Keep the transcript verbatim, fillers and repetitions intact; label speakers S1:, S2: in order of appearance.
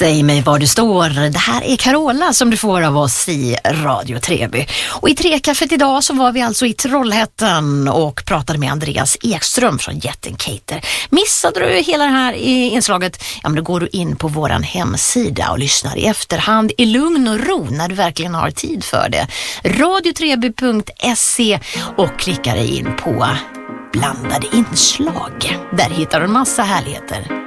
S1: Säg mig var du står. Det här är Carola som du får av oss i Radio Treby. Och i Trekaffet idag så var vi alltså i Trollhättan och pratade med Andreas Ekström från Jätten Cater. Missade du hela det här inslaget? Ja, men då går du in på våran hemsida och lyssnar i efterhand i lugn och ro när du verkligen har tid för det. radio treby punkt se och klickar dig in på blandade inslag. Där hittar du en massa härligheter.